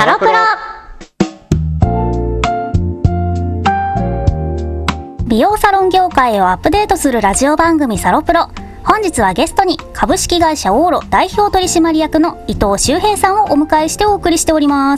サロプロ。美容サロン業界をアップデートするラジオ番組サロプロ。本日はゲストに株式会社オーロ代表取締役の伊藤修平さんをお迎えしてお送りしております。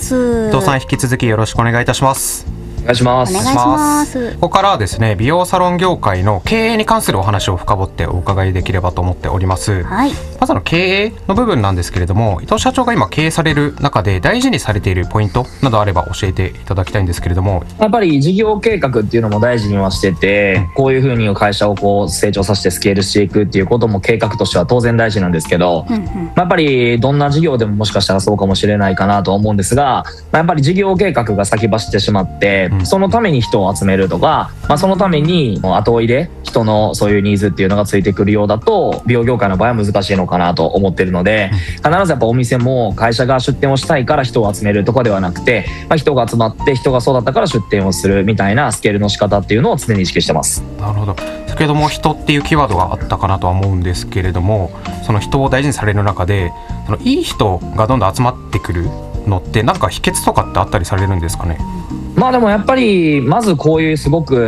伊藤さん、引き続きよろしくお願いいたします。 お願いします。 お願いします。 ここからはですね、美容サロン業界の経営に関するお話を深掘ってお伺いできればと思っております。 はい、 まず経営の部分なんですけれども、伊藤社長が今経営される中で大事にされているポイントなどあれば教えていただきたいんですけれども。 やっぱり事業計画っていうのも大事にはしてて、こういうふうに会社を成長させてスケールしていくっていうことも計画としては当然大事なんですけど、やっぱりどんな事業でももしかしたらそうかもしれないかなと思うんですが、やっぱり事業計画が先走ってしまって、そのために人を集めるとか、そのために後追いで人のそういうニーズっていうのがついてくるようだと、美容業界の場合は難しいのかなと思ってるので、必ずやっぱお店も会社が出店をしたいから人を集めるとかではなくて、人が集まって人がそうだったから出店をするみたいなスケールの仕方っていうのを常に意識してます。 なるほど。先ほども人っていうキーワードがあったかなとは思うんですけれども、その人を大事にされる中で、そのいい人がどんどん集まってくるのってなんか秘訣とかってあったりされるんですかね？ でもやっぱりまずこういうすごく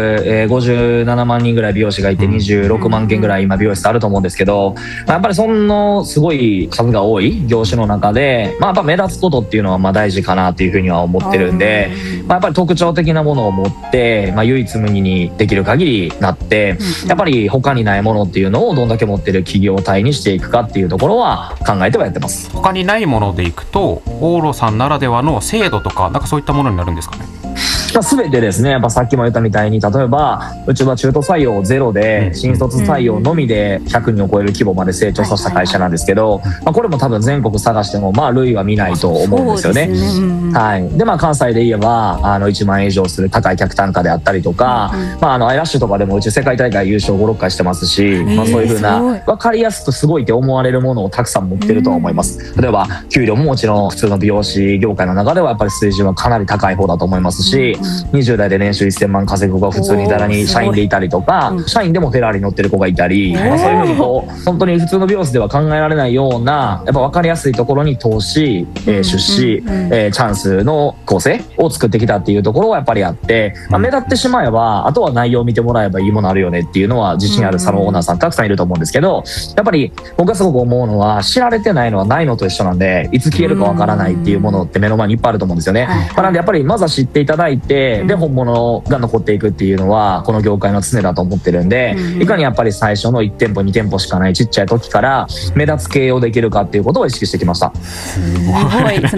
57万人ぐらい美容師がいて26万件ぐらい今美容室あると思うんですけど、やっぱりそのすごい数が多い業種の中で、やっぱ目立つことっていうのは大事かなっていうふうには思ってるんで、やっぱり特徴的なものを持って唯一無二にできる限りなって、やっぱり他にないものっていうのをどんだけ持ってる企業体にしていくかっていうところは考えてはやってます。 他にないものでいくと、オーロさんならではの制度とかなんかそういったものになるんですかね？ 全てですね。やっぱさっきも言ったみたいに、例えばうちは中途採用ゼロで新卒採用のみで100人を超える規模まで成長させた会社なんですけど、これも多分全国探しても類は見ないと思うんですよね。はい。で関西で言えば1万円以上する高い客単価であったりとか、アイラッシュとかでもうち世界大会優勝5、6回してますし、そういう風な分かりやすくすごいって思われるものをたくさん持ってるとは思います。例えば給料ももちろん普通の美容師業界の中ではやっぱり水準はかなり高い方だと思いますし、20代で年収1000万稼ぐ子が普通にざらに社員でいたりとか、社員でもフェラーリ乗ってる子がいたり、そういうふうに本当に普通の美容室では考えられないような、やっぱ分かりやすいところに投資、出資、チャンスの構成を作ってきたっていうところはやっぱりあって、目立ってしまえばあとは内容を見てもらえばいいものあるよねっていうのは自信あるサロンオーナーさんたくさんいると思うんですけど、やっぱり僕がすごく思うのは、知られてないのはないのと一緒なんで、いつ消えるか分からないっていうものって目の前にいっぱいあると思うんですよね。なんでやっぱりまずは知っていただいて、で本物が残っていくっていうのはこの業界の常だと思ってるんで、いかにやっぱり最初の1店舗2店舗しかないちっちゃい時から目立つ経営をできるかっていうことを意識してきました。 すごい